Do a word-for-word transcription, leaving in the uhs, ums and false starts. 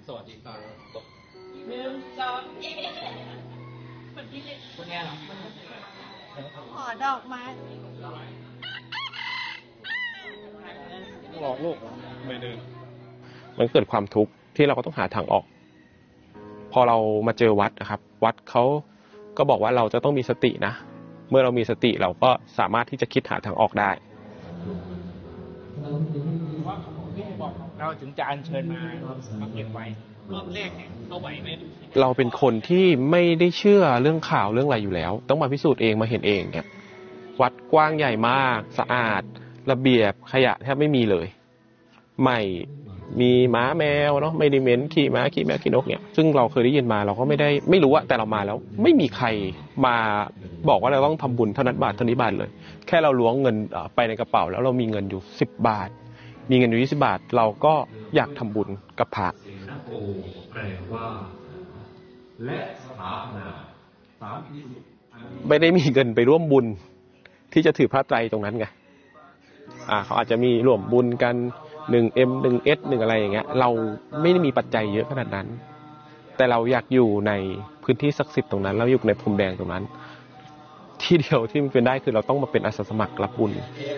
สวัสดีครับหนึ่งสองคนนี้คนนี้เหรอขอดอกไม้หลอกลูกไม่เดินมันเกิดความทุกข์ที่เราก็ต้องหาทางออกพอเรามาเจอวัดนะครับวัดเขาก็บอกว่าเราจะต้องมีสตินะเมื่อเรามีสติเราก็สามารถที่จะคิดหาทางออกได้ว่าที่บอกเราถึงจะอัญเชิญมามาเก็บไว้รอบแรกเนี่ยเอาไหวไหมเราเป็นคนที่ไม่ได้เชื่อเรื่องข่าวเรื่องอะไรอยู่แล้วต้องมาพิสูจน์เองมาเห็นเองเนี่ยวัดกว้างใหญ่มากสะอาดระเบียบขยะแทบไม่มีเลยไม่มีม้าแมวเนาะไม่ได้เหม็นขี่ม้าขี่แมวขี่นกเนี่ยซึ่งเราเคยได้ยินมาเราก็ไม่ได้ไม่รู้อะแต่เรามาแล้วไม่มีใครมาบอกว่าเราต้องทำบุญเท่านั้นบาทเท่านี้บาทเลยแค่เราล้วงเงินไปในกระเป๋าแล้วเรามีเงินอยู่สิบบาทมีเงินอยู่ยี่สิบบาทเราก็อยากทำบุญกับพระแปลว่าและสถาปนาสามพิสุไม่ได้มีเงินไปร่วมบุญที่จะถือพระไตรตรงนั้นไงอ่าเขาอาจจะมีร่วมบุญกันหนึ่งเอ็มหนึ่งเอสหนึ่งอะไรอย่างเงี้ยเราไม่ได้มีปัจจัยเยอะขนาดนั้นแต่เราอยากอยู่ในพื้นที่ศักดิ์สิทธิ์ตรงนั้นเราอยู่ในพรมแดงตรงนั้นที่เดียวที่มันเป็นได้คือเราต้องมาเป็นอาสาสมัครรับบุญ